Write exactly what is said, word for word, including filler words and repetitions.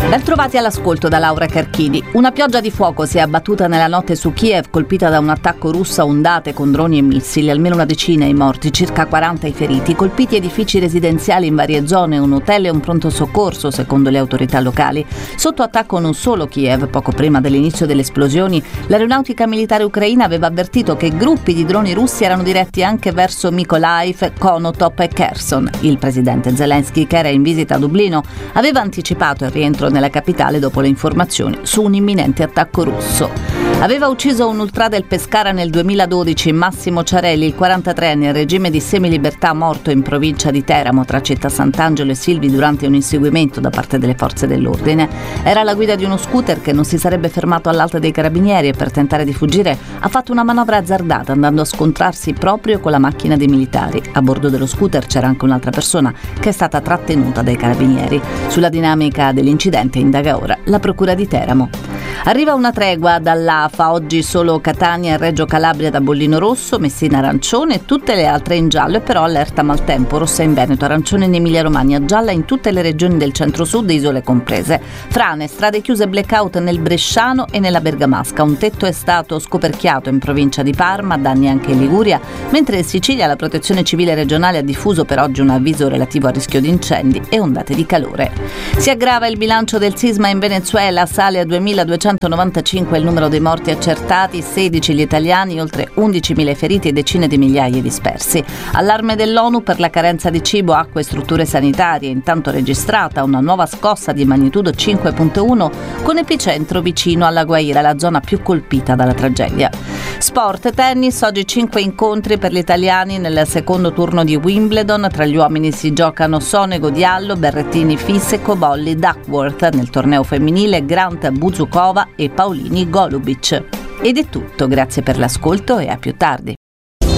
Ben trovati all'ascolto da Laura Carchini. Una pioggia di fuoco si è abbattuta nella notte su Kiev, colpita da un attacco russo a ondate con droni e missili. Almeno una decina i morti, circa quaranta i feriti. Colpiti edifici residenziali in varie zone, un hotel e un pronto soccorso, secondo le autorità locali. Sotto attacco non solo Kiev. Poco prima dell'inizio delle esplosioni, l'aeronautica militare ucraina aveva avvertito che gruppi di droni russi erano diretti anche verso Mykolaiv, Konotop e Kherson. Il presidente Zelensky, che era in visita a Dublino, aveva anticipato il rientro nella capitale dopo le informazioni su un imminente attacco russo. Aveva ucciso un ultra del Pescara nel duemiladodici, Massimo Ciarelli, il quarantatreenne in regime di semilibertà, morto in provincia di Teramo tra Città Sant'Angelo e Silvi durante un inseguimento da parte delle forze dell'ordine. Era alla guida di uno scooter che non si sarebbe fermato all'alta dei carabinieri e per tentare di fuggire ha fatto una manovra azzardata andando a scontrarsi proprio con la macchina dei militari. A bordo dello scooter c'era anche un'altra persona che è stata trattenuta dai carabinieri. Sulla dinamica dell'incidente indaga ora la Procura di Teramo. Arriva una tregua dall'A F A, oggi solo Catania e Reggio Calabria da bollino rosso, Messina arancione e tutte le altre in giallo, e però allerta maltempo, rossa in Veneto, arancione in Emilia Romagna, gialla in tutte le regioni del centro-sud, isole comprese. Frane, strade chiuse, blackout nel Bresciano e nella Bergamasca, un tetto è stato scoperchiato in provincia di Parma, danni anche in Liguria, mentre in Sicilia la protezione civile regionale ha diffuso per oggi un avviso relativo a rischio di incendi e ondate di calore. Si aggrava il bilancio del sisma in Venezuela, sale a duemiladuecentonovantacinque il numero dei morti accertati, sedici gli italiani, oltre undicimila feriti e decine di migliaia dispersi. Allarme dell'ONU per la carenza di cibo, acqua e strutture sanitarie, intanto registrata una nuova scossa di magnitudo cinque virgola uno con epicentro vicino alla Guaira, la zona più colpita dalla tragedia. Sport, tennis, oggi cinque incontri per gli italiani nel secondo turno di Wimbledon. Tra gli uomini si giocano Sonego Diallo, Berrettini Fisse, Cobolli Duckworth. Nel torneo femminile Grant Buzukova e Paolini Golubic. Ed è tutto, grazie per l'ascolto e a più tardi.